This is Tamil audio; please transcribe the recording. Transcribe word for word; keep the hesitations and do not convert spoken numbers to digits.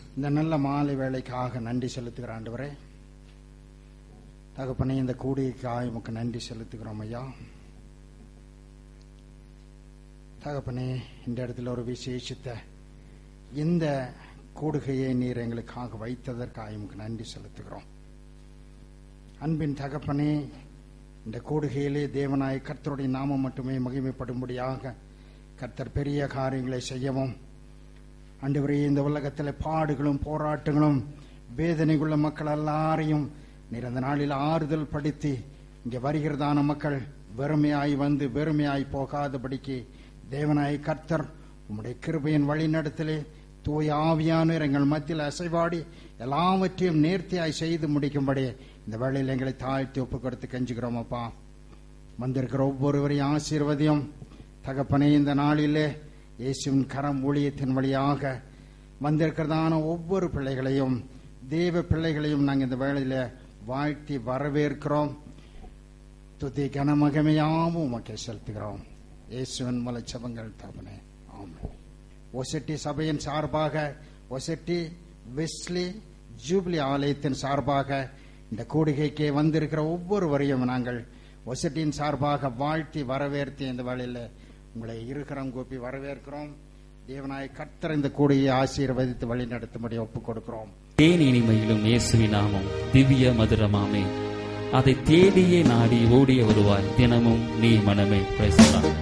இந்த நல்ல மாலை வேளைக்காக நன்றி செலுத்துகிற ஆண்டவரே, தகப்பனே இந்த கூடியக்காக உமக்கு நன்றி செலுத்துகிறோம் ஐயா. தகப்பனே, இந்த இடத்துல ஒரு விசேஷித்த இந்த கூடுகையை நீர் எங்களுக்காக வைத்ததற்காக உமக்கு நன்றி செலுத்துகிறோம். அன்பின் தகப்பனே, இந்த கூடுகையிலே தேவனாய் கர்த்தருடைய நாமம் மட்டுமே மகிமைப்படும்படியாக கர்த்தர் பெரிய காரியங்களை செய்யவும், ஆண்டவரே இந்த உலகத்தில் பாடுகளும் போராட்டங்களும் வேதனைக்குள்ள மக்கள் எல்லாரையும் நீர் அந்த நாளில் ஆறுதல் படுத்தி இங்கே வருகிறதான மக்கள் வெறுமையாய் வந்து வெறுமையாய் போகாதபடிக்கு தேவனாய் கர்த்தர் உம்முடைய கிருபையின் வழிநடத்திலே தூய ஆவியானவர் எங்கள் மத்தியில் அசைவாடி எல்லாவற்றையும் நேர்த்தியாய் செய்து முடிக்கும்படி இந்த வேளையில் எங்களை தாழ்த்தி ஒப்பு கொடுத்து கெஞ்சுகிறோம். அப்பா, வந்திருக்கிற ஒவ்வொருவரையும் ஆசீர்வதியும் தகப்பனே. இந்த நாளிலே இயேசுவின் கரம் ஊழியத்தின் வழியாக வந்திருக்கிறதான ஒவ்வொரு பிள்ளைகளையும் தேவ பிள்ளைகளையும் நாங்கள் இந்த வேளையில வாழ்த்தி வரவேற்கிறோம். துதி கனமகமையாவும் உமக்கே செலுத்துகிறோம். இயேசுவின் மலைச்சபங்கள் தகப்பனே, ஆமென். ஒசட்டி சபையின் சார்பாக, ஒசட்டி வெஸ்லி ஜூப்ளி ஆலயத்தின் சார்பாக இந்த கூடுகைக்கு வந்திருக்கிற ஒவ்வொருவரையும் நாங்கள் ஒசட்டியின் சார்பாக வாழ்த்தி வரவேற்று இந்த வேளையில் உங்களை இருக்கிறோம் கூப்பி வரவேற்கிறோம். தேவனாய் கர்த்தர் இந்த கூடையை ஆசீர்வதித்து வழி நடத்தும்படி ஒப்புக் கொடுக்கிறோம். தேன் இனிமையிலும் இயேசுவின் நாமம் திவ்ய மதுரமாமே, அதை தேடியே நாடி ஓடிய வருவாய் தினமும் நீ மனமே. Praise the Lord.